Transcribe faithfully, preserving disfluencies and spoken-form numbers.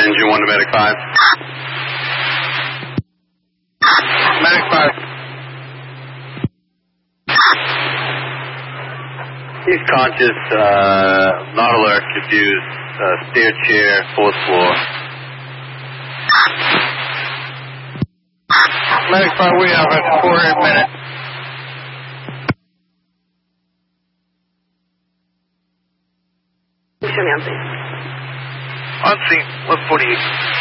Engine one to Medic five. Medic five. He's conscious, uh, not alert, confused, uh, stair chair, fourth floor. Medic five, we have a four eight minute. Show me on scene. On scene, one forty-eight.